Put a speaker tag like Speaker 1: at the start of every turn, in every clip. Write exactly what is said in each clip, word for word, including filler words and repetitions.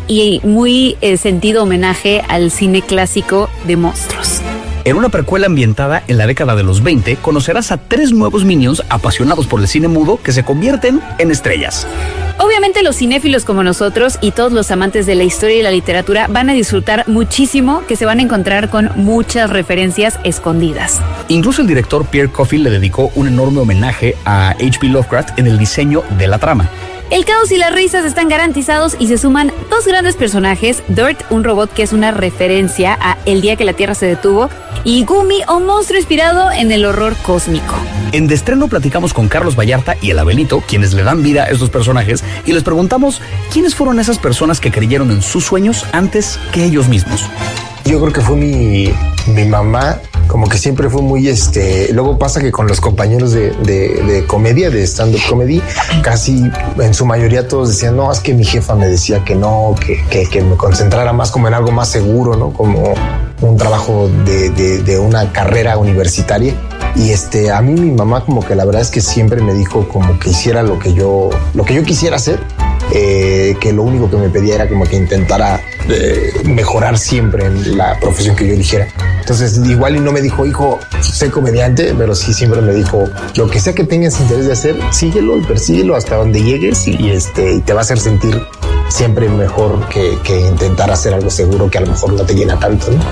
Speaker 1: y muy eh, sentido homenaje al cine clásico de monstruos.
Speaker 2: En una precuela ambientada en la década de los veinte, conocerás a tres nuevos Minions apasionados por el cine mudo que se convierten en estrellas.
Speaker 1: Obviamente los cinéfilos como nosotros y todos los amantes de la historia y la literatura van a disfrutar muchísimo, que se van a encontrar con muchas referencias escondidas.
Speaker 2: Incluso el director Pierre Coffin le dedicó un enorme homenaje a H P Lovecraft en el diseño de la trama.
Speaker 1: El caos y las risas están garantizados y se suman dos grandes personajes, Dirt, un robot que es una referencia a El día que la Tierra se detuvo, y Gumi, un monstruo inspirado en el horror cósmico.
Speaker 2: En De Estreno platicamos con Carlos Vallarta y el Abelito, quienes le dan vida a estos personajes, y les preguntamos quiénes fueron esas personas que creyeron en sus sueños antes que ellos mismos.
Speaker 3: Yo creo que fue mi, mi mamá, como que siempre fue muy este. Luego pasa que con los compañeros de, de, de comedia, de stand-up comedy, casi en su mayoría todos decían, no, es que mi jefa me decía que no, que, que, que me concentrara más como en algo más seguro, ¿no? Como un trabajo de, de, de una carrera universitaria. Y este, a mí mi mamá como que la verdad es que siempre me dijo como que hiciera lo que yo, lo que yo quisiera hacer. Eh, que lo único que me pedía era como que intentara eh, mejorar siempre en la profesión que yo eligiera. Entonces igual y no me dijo, hijo, sé comediante, pero sí siempre me dijo, lo que sea que tengas interés de hacer, síguelo y persíguelo hasta donde llegues y, este, y te va a hacer sentir siempre mejor que, que intentar hacer algo seguro que a lo mejor no te llena tanto, ¿no?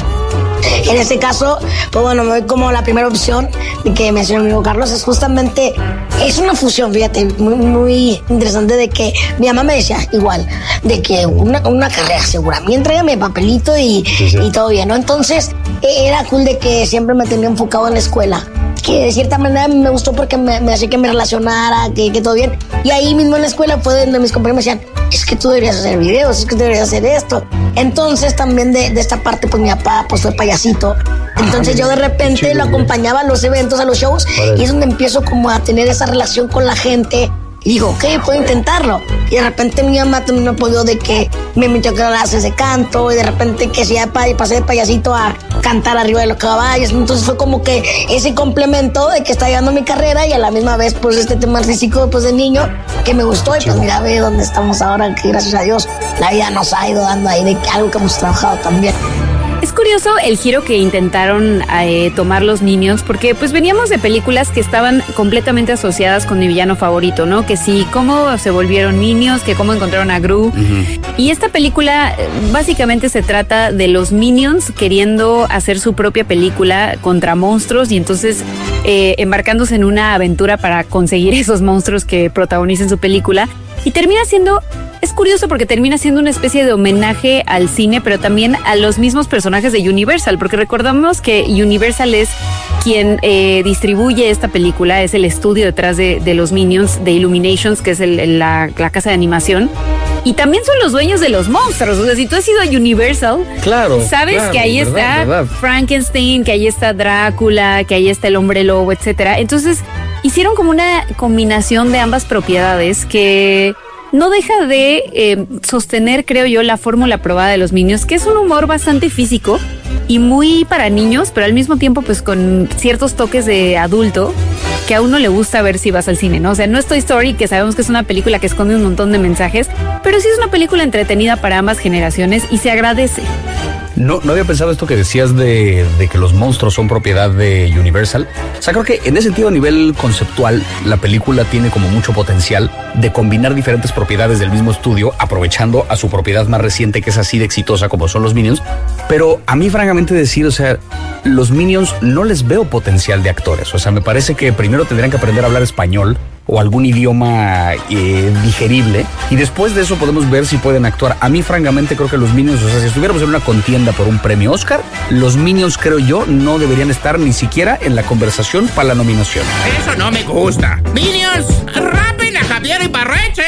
Speaker 4: En este caso, pues bueno, me doy como la primera opción de que mencionó mi amigo Carlos, es justamente, es una fusión, fíjate, muy, muy interesante de que mi mamá me decía igual, de que una, una carrera segura, a mí entrégame el papelito y, sí, sí. y todo bien, ¿no? Entonces, era cool de que siempre me tenía enfocado en la escuela, que de cierta manera me gustó porque me, me hacía que me relacionara, que, que todo bien, y ahí mismo en la escuela fue donde mis compañeros me decían, es que tú deberías hacer videos, es que tú deberías hacer esto. Entonces también de, de esta parte, pues mi papá pues fue payasito. Entonces ah, yo de repente chido, lo acompañaba a los eventos, a los shows, vale. Y es donde empiezo como a tener esa relación con la gente. Y digo, ok, puedo intentarlo. Y de repente mi mamá también me apoyó de que me metió a clases de canto. Y de repente que si ya pasé de payasito a cantar arriba de los caballos. Entonces fue como que ese complemento de que está llegando mi carrera y a la misma vez pues este tema artístico pues de niño que me gustó. Y pues mira, ve dónde estamos ahora, que gracias a Dios la vida nos ha ido dando ahí de algo que hemos trabajado también.
Speaker 1: Es curioso el giro que intentaron eh, tomar los Minions, porque pues veníamos de películas que estaban completamente asociadas con mi villano favorito, ¿no? Que sí, cómo se volvieron Minions, que cómo encontraron a Gru. Uh-huh. Y esta película básicamente se trata de los Minions queriendo hacer su propia película contra monstruos y entonces eh, embarcándose en una aventura para conseguir esos monstruos que protagonicen su película. Y termina siendo... Es curioso porque termina siendo una especie de homenaje al cine, pero también a los mismos personajes de Universal, porque recordamos que Universal es quien eh, distribuye esta película, es el estudio detrás de, de los Minions, de Illuminations, que es el, la, la casa de animación. Y también son los dueños de los monstruos. O sea, si tú has ido a Universal,
Speaker 2: claro,
Speaker 1: sabes
Speaker 2: claro,
Speaker 1: que ahí
Speaker 2: verdad,
Speaker 1: está
Speaker 2: verdad.
Speaker 1: Frankenstein, que ahí está Drácula, que ahí está el hombre lobo, etcétera. Entonces, hicieron como una combinación de ambas propiedades que no deja de eh, sostener, creo yo, la fórmula probada de los Minions, que es un humor bastante físico y muy para niños, pero al mismo tiempo pues con ciertos toques de adulto que a uno le gusta ver si vas al cine, ¿no? O sea, no es Toy Story, que sabemos que es una película que esconde un montón de mensajes, pero sí es una película entretenida para ambas generaciones y se agradece.
Speaker 2: No, no había pensado esto que decías de, de que los monstruos son propiedad de Universal. O sea, creo que en ese sentido, a nivel conceptual, la película tiene como mucho potencial de combinar diferentes propiedades del mismo estudio, aprovechando a su propiedad más reciente, que es así de exitosa como son los Minions. Pero a mí, francamente decir, o sea, los Minions no les veo potencial de actores. O sea, me parece que primero tendrían que aprender a hablar español o algún idioma eh, digerible, y después de eso podemos ver si pueden actuar. A mí, francamente, creo que los Minions, o sea, si estuviéramos en una contienda por un premio Oscar, los Minions, creo yo, no deberían estar ni siquiera en la conversación para la nominación.
Speaker 5: Eso no me gusta. Minions, rapen a Javier Ibarreche.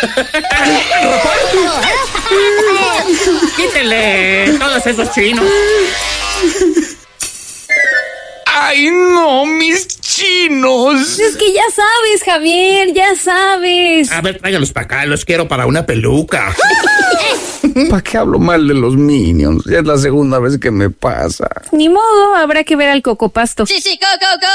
Speaker 5: Quítenle todos esos chinos.
Speaker 6: ¡Ay, no, mis chinos!
Speaker 1: Es que ya sabes, Javier, ya sabes.
Speaker 5: A ver, tráigalos para acá, los quiero para una peluca.
Speaker 2: ¿Para qué hablo mal de los Minions? Ya es la segunda vez que me pasa.
Speaker 1: Ni modo, habrá que ver al Cocopasto.
Speaker 7: Sí, sí, go, go, go.